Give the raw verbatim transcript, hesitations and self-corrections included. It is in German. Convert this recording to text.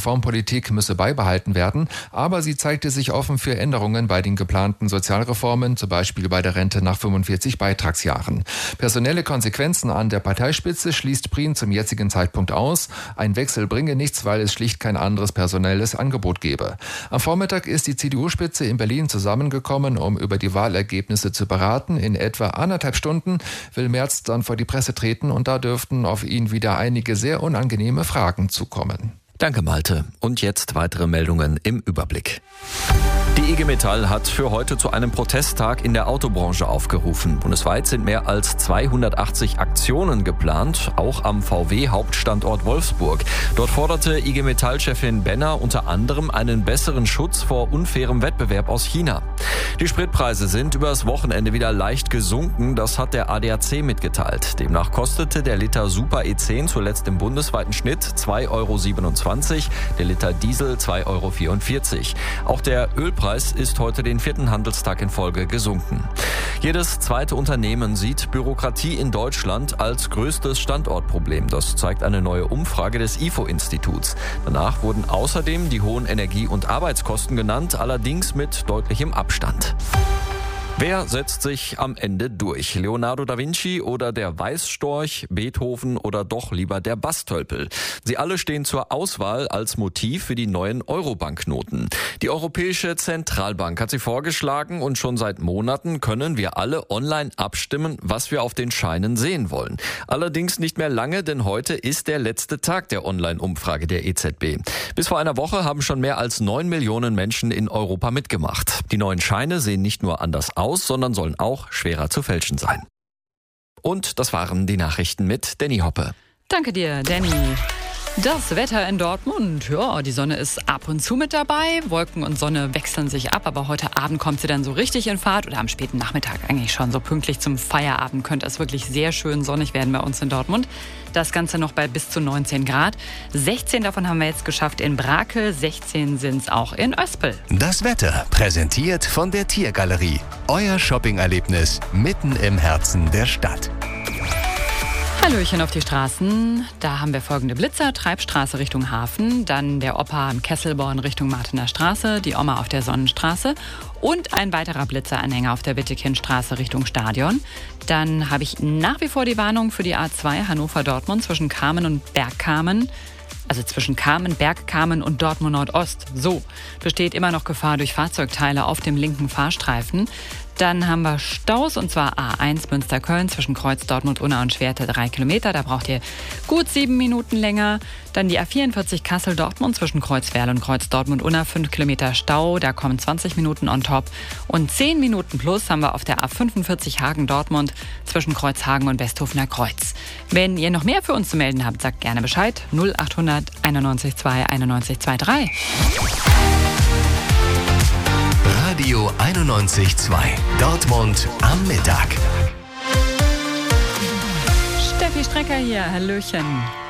Reformpolitik müsse beibehalten werden, aber sie zeigte sich offen für Änderungen bei den geplanten Sozialreformen, zum Beispiel bei der Rente nach fünfundvierzig Beitragsjahren. Personelle Konsequenzen an der Parteispitze schließt Prien zum jetzigen Zeitpunkt aus. Ein Wechsel bringe nichts, weil es schlicht kein anderes personelles Angebot gebe. Am Vormittag ist die C D U-Spitze in Berlin zusammengekommen, um über die Wahlergebnisse zu beraten. In etwa anderthalb Stunden will Merz dann vor die Presse treten und da dürften auf ihn wieder einige sehr unangenehme Fragen zukommen. Danke, Malte. Und jetzt weitere Meldungen im Überblick. Die I G Metall hat für heute zu einem Protesttag in der Autobranche aufgerufen. Bundesweit sind mehr als zweihundertachtzig Aktionen geplant, auch am V W-Hauptstandort Wolfsburg. Dort forderte I G Metall-Chefin Benner unter anderem einen besseren Schutz vor unfairem Wettbewerb aus China. Die Spritpreise sind übers Wochenende wieder leicht gesunken, das hat der A D A C mitgeteilt. Demnach kostete der Liter Super E zehn zuletzt im bundesweiten Schnitt zwei Euro siebenundzwanzig, der Liter Diesel zwei Euro vierundvierzig. Auch der Ölpreis ist heute den vierten Handelstag in Folge gesunken. Jedes zweite Unternehmen sieht Bürokratie in Deutschland als größtes Standortproblem. Das zeigt eine neue Umfrage des I F O-Instituts. Danach wurden außerdem die hohen Energie- und Arbeitskosten genannt, allerdings mit deutlichem Abstand. Wer setzt sich am Ende durch? Leonardo da Vinci oder der Weißstorch, Beethoven oder doch lieber der Bastölpel? Sie alle stehen zur Auswahl als Motiv für die neuen Euro-Banknoten. Die Europäische Zentralbank hat sie vorgeschlagen und schon seit Monaten können wir alle online abstimmen, was wir auf den Scheinen sehen wollen. Allerdings nicht mehr lange, denn heute ist der letzte Tag der Online-Umfrage der E Z B. Bis vor einer Woche haben schon mehr als neun Millionen Menschen in Europa mitgemacht. Die neuen Scheine sehen nicht nur anders aus, sondern sollen auch schwerer zu fälschen sein. Und das waren die Nachrichten mit Danny Hoppe. Danke dir, Danny. Das Wetter in Dortmund, ja, die Sonne ist ab und zu mit dabei. Wolken und Sonne wechseln sich ab, aber heute Abend kommt sie dann so richtig in Fahrt oder am späten Nachmittag eigentlich schon so pünktlich zum Feierabend. Könnte es wirklich sehr schön sonnig werden bei uns in Dortmund. Das Ganze noch bei bis zu neunzehn Grad. sechzehn davon haben wir jetzt geschafft in Brakel, sechzehn sind es auch in Öspel. Das Wetter präsentiert von der Tiergalerie. Euer Shopping-Erlebnis mitten im Herzen der Stadt. Hallöchen auf die Straßen. Da haben wir folgende Blitzer. Treibstraße Richtung Hafen, dann der Opa am Kesselborn Richtung Martener Straße, die Oma auf der Sonnenstraße und ein weiterer Blitzeranhänger auf der Wittekindstraße Richtung Stadion. Dann habe ich nach wie vor die Warnung für die A zwei Hannover-Dortmund zwischen Kamen und Bergkamen. Also zwischen Kamen, Bergkamen und Dortmund Nordost. So, besteht immer noch Gefahr durch Fahrzeugteile auf dem linken Fahrstreifen. Dann haben wir Staus, und zwar A eins Münster-Köln zwischen Kreuz Dortmund-Unna und Schwerte drei Kilometer. Da braucht ihr gut sieben Minuten länger. Dann die A vierundvierzig Kassel-Dortmund zwischen Kreuzwerl und Kreuz Dortmund-Unna fünf Kilometer Stau. Da kommen zwanzig Minuten on top. Und zehn Minuten plus haben wir auf der A fünfundvierzig Hagen-Dortmund zwischen Kreuzhagen und Westhofener Kreuz. Wenn ihr noch mehr für uns zu melden habt, sagt gerne Bescheid. null achthundert einundneunzig zwei einundneunzig zweiunddreißig. Radio einundneunzig Komma zwei. Dortmund am Mittag. Steffi Strecker hier, hallöchen.